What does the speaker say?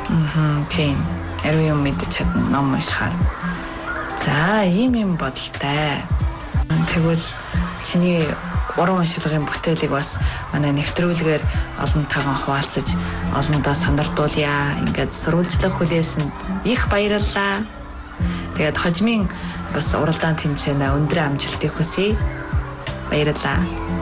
Тийм. Ариун юм мэдэж чадна ном уншихаар. За, ийм бодолтой. Тэгвэл чиний уран уншилгын бүтээлийг бас манай нэвтрүүлгээр олонтойгоо хуваалцаж олондоо сонирдуулъя. Ингээд сурвалжлах хүлээсэнд их баярлалаа. Тэгээд хожимын бас уралдаан тэмцээнэ өндөр амжилтыг хүсье. Баярлалаа.